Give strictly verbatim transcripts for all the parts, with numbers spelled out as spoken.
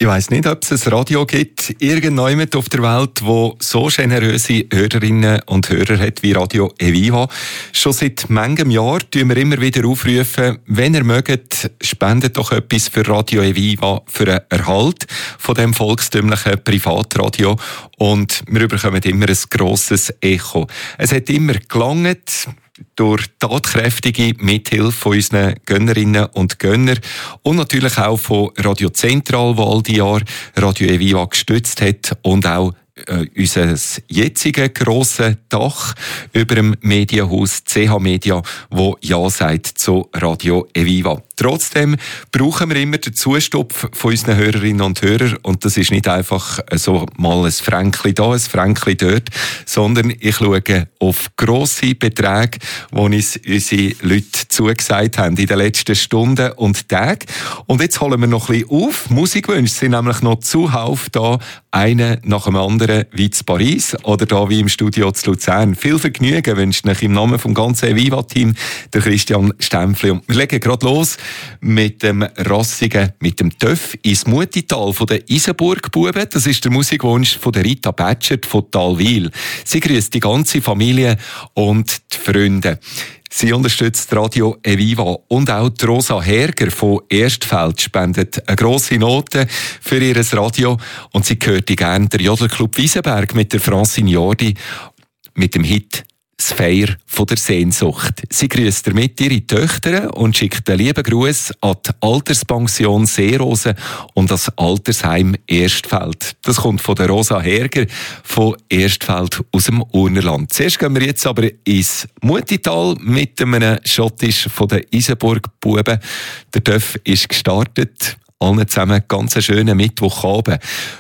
Ich weiss nicht, ob es ein Radio gibt, irgendjemand auf der Welt, wo so generöse Hörerinnen und Hörer hat wie Radio Eviva. Schon seit manchem Jahr tun wir immer wieder aufrufen, wenn ihr mögt, spendet doch etwas für Radio Eviva, für den Erhalt von dem volkstümlichen Privatradio. Und wir bekommen immer ein grosses Echo. Es hat immer gelangt, durch tatkräftige Mithilfe von unseren Gönnerinnen und Gönner und natürlich auch von Radio Zentral, wo all die Jahre Radio Eviva gestützt hat, und auch äh, unser jetziges grosses Dach über dem Medienhaus C H Media, wo Ja sagt zu Radio Eviva. Trotzdem brauchen wir immer den Zustupf von unseren Hörerinnen und Hörern, und das ist nicht einfach so mal ein Fränkli da, ein Fränkli dort, sondern ich schaue auf grosse Beträge, die uns unsere Leute zugesagt haben in den letzten Stunden und Tagen. Und jetzt holen wir noch ein bisschen auf. Musikwünsche sind nämlich noch zuhauf da, einen nach dem anderen, wie zu Paris oder da wie im Studio zu Luzern. Viel Vergnügen wünscht euch im Namen vom ganzen Eviva-Team der Christian Stempfli. Und wir legen gerade los mit dem rassigen, mit dem Töff ins Mutital von den Isenburg-Buben. Das ist der Musikwunsch von der Rita Batschert von Talwil. Sie grüßt die ganze Familie und die Freunde. Sie unterstützt Radio Eviva, und auch die Rosa Herger von Erstfeld spendet eine grosse Note für ihr Radio, und sie hört gerne der Jodelclub Wiesenberg mit der Francine Jordi mit dem Hit «Das Feier von der Sehnsucht». Sie grüßt damit ihre Töchter und schickt einen lieben Gruß an die Alterspension Seerosen und das Altersheim Erstfeld. Das kommt von der Rosa Herger von Erstfeld aus dem Urnerland. Zuerst gehen wir jetzt aber ins Mutital mit einem Schottisch von den Isenburg-Buben. Der Töff ist gestartet. Allen zusammen ganz einen schönen Mittwochabend.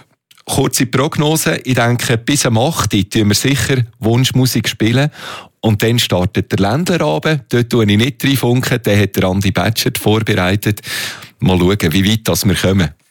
Kurze Prognose, ich denke, bis am acht Uhr tun wir sicher Wunschmusik spielen. Und dann startet der Ländlerabend. Dort tue ich nicht reinfunken, den hat der Andi Batschert vorbereitet. Mal schauen, wie weit das wir kommen.